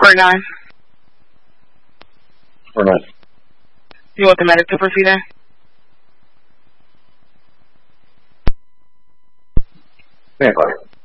Or 9. Or 9. You want the medic to proceed in? Stand by.